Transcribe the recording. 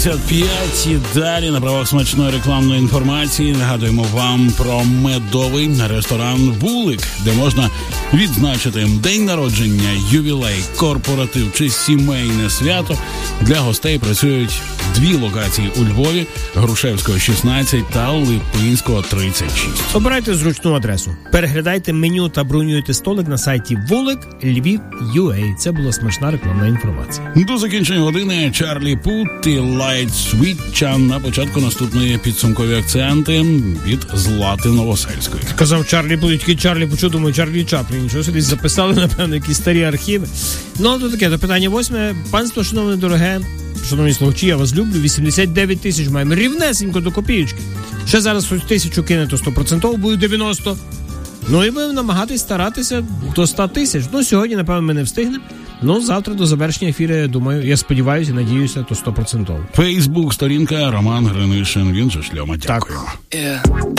55 і далі на правах смачної рекламної інформації нагадуємо вам про медовий ресторан «Вулик», де можна відзначити день народження, ювілей, корпоратив чи сімейне свято. Для гостей працюють 2 локації у Львові: Грушевського 16 та Липинського 36. Обирайте зручну адресу, переглядайте меню та бронюйте столик на сайті Вулик Львів.ua. Це була смачна рекламна інформація. До закінчення години Чарлі Пут і Light Sweet Chan. На початку наступної підсумкові акценти від Злати Новосельської. Казав Чарлі Пут, тільки Чарлі Пут, думаю, Чарлі Чаплін. Що сюди записали, напевно, якісь старі архіви. Ну, то таке, до питання 8. Панство, шановне дороге, шановні слухачі, я вас люблю. 89 тисяч маємо. Рівнесенько до копійочки. Ще зараз хоч 1000 кине, то 100% буде 90. Ну і будемо намагатись старатися до 100 тисяч. Ну, сьогодні, напевно, ми не встигнемо. Ну, завтра до завершення ефіру, я думаю, я сподіваюся, надіюся, то 100%. Фейсбук, сторінка Роман Гринишин. Він же Шльома. Дякую. Так.